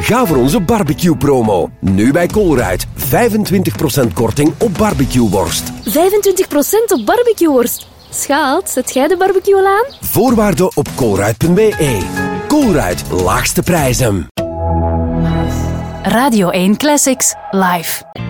Ga voor onze barbecue-promo. Nu bij Colruyt. 25% korting op barbecueworst. 25% op barbecueworst. Schaalt, zet jij de barbecue al aan? Voorwaarden op colruyt.be. Colruyt, laagste prijzen. Radio 1 Classics, live.